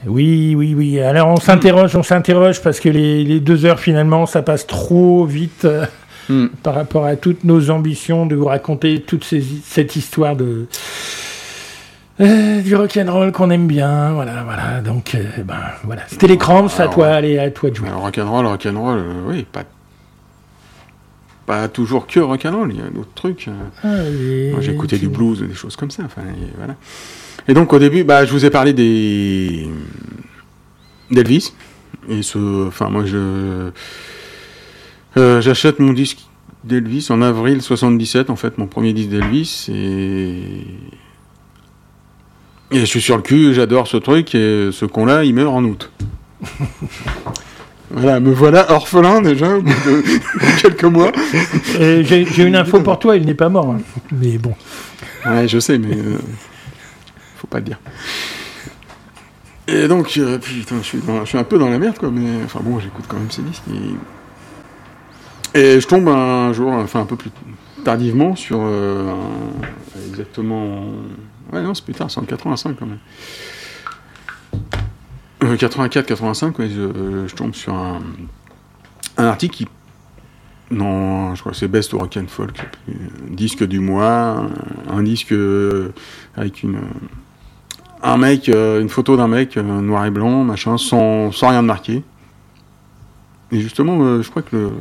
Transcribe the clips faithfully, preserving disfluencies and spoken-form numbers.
Oui, oui, oui. Alors on s'interroge, on s'interroge parce que les, les deux heures finalement, ça passe trop vite euh, mm. par rapport à toutes nos ambitions de vous raconter toute ces, cette histoire de euh, du rock'n'roll qu'on aime bien. Voilà, voilà. Donc, euh, ben voilà. C'était les Cramps. À toi, allez, à toi de jouer. Alors, rock'n'roll, rock'n'roll, euh, oui, pas. Pas toujours que rock'n'roll, il y a d'autres trucs. Ah, oui, moi, j'écoutais tu... du blues, des choses comme ça. Enfin, et voilà. Et donc, au début, bah, je vous ai parlé des d'Elvis. Et ce, enfin, moi, je euh, j'achète mon disque d'Elvis en avril soixante-dix-sept, en fait, mon premier disque d'Elvis. Et et je suis sur le cul, j'adore ce truc. Et ce con-là, il meurt en août. Voilà, me voilà orphelin déjà au bout de quelques mois. Et j'ai, j'ai une info pour toi, il n'est pas mort. Hein. Mais bon. Ouais, je sais, mais euh, faut pas le dire. Et donc, euh, putain, je suis, dans, je suis un peu dans la merde, quoi. Mais enfin bon, j'écoute quand même ces disques. Et, et je tombe un jour, enfin un peu plus tardivement, sur euh, un, exactement. Ouais, non, c'est plus tard, c'est en quatre-vingt-cinq quand même. quatre-vingt-quatre quatre-vingt-cinq, ouais, je, je tombe sur un, un article qui, non, je crois que c'est Best Rock and Folk, un disque du mois, un, un disque avec une, un mec, une photo d'un mec noir et blanc, machin, sans, sans rien de marqué. Et justement, je crois que le,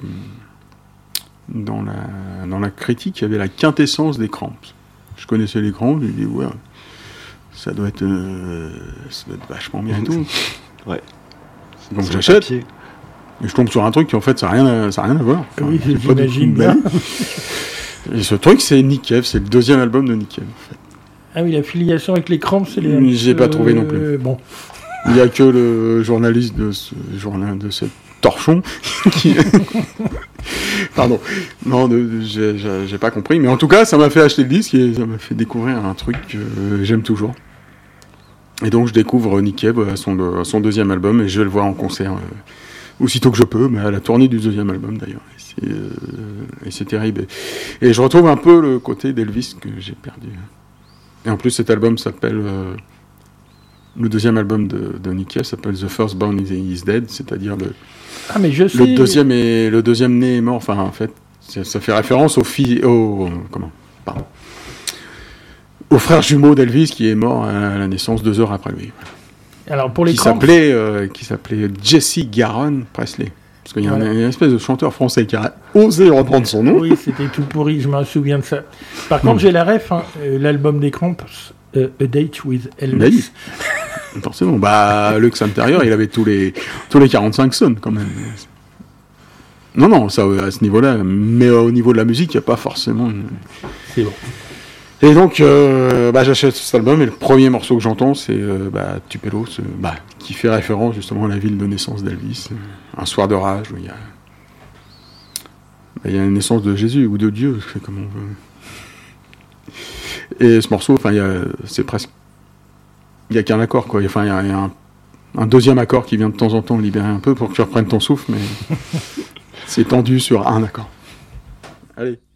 dans la, dans la critique, il y avait la quintessence des Cramps. Je connaissais les Cramps, je lui dis ouais. Ça doit être, euh, ça doit être vachement bien et tout. Ouais. Donc sur j'achète. Et je tombe sur un truc qui en fait ça n'a rien, à, rien à voir. Enfin, oui, j'imagine bien. Et ce truc c'est Nick Cave, c'est le deuxième album de Nick Cave. En fait. Ah oui, l'affiliation avec les Cramps, c'est les. J'ai euh, pas trouvé non plus. Euh, bon. Il y a que le journaliste de ce journal de cette torchon qui. Pardon. Non, de, j'ai, j'ai, j'ai pas compris. Mais en tout cas, ça m'a fait acheter le disque et ça m'a fait découvrir un truc que euh, j'aime toujours. Et donc, je découvre Nick Cave à son, à son deuxième album et je vais le voir en concert euh, aussitôt que je peux, mais à la tournée du deuxième album d'ailleurs. Et c'est, euh, et c'est terrible. Et, et je retrouve un peu le côté d'Elvis que j'ai perdu. Et en plus, cet album s'appelle. Euh, le deuxième album de, de Nick Cave s'appelle The First Born is, is Dead, c'est-à-dire le. Ah, mais je sais. Le deuxième, est, le deuxième né est mort. Enfin, en fait, ça, ça fait référence au fils. Au, comment Pardon. Au frère jumeau d'Elvis qui est mort à la naissance deux heures après lui. Alors, pour les qui Cramps. S'appelait, euh, qui s'appelait Jesse Garon Presley. Parce qu'il y a voilà. un, une espèce de chanteur français qui a osé reprendre son nom. Oui, c'était tout pourri, je me souviens de ça. Par contre, mmh. j'ai la ref, hein, l'album des Cramps, uh, A Date with Elvis. Forcément. Bah, Lux Intérieur, il avait tous les, tous les quarante-cinq sons, quand même. Non, non, ça, à ce niveau-là. Mais euh, au niveau de la musique, il n'y a pas forcément... Une... C'est bon. Et donc, euh, bah, j'achète cet album, et le premier morceau que j'entends, c'est euh, bah, Tupelo, ce, bah, qui fait référence, justement, à la ville de naissance d'Elvis. Un soir de rage, où il y a... Bah, il y a une naissance de Jésus, ou de Dieu, comme on veut. Et ce morceau, enfin, il y a... c'est presque... Il n'y a qu'un accord, quoi. Enfin, il y a, il y a un, un deuxième accord qui vient de temps en temps libérer un peu pour que tu reprennes ton souffle, mais c'est tendu sur un accord. Allez.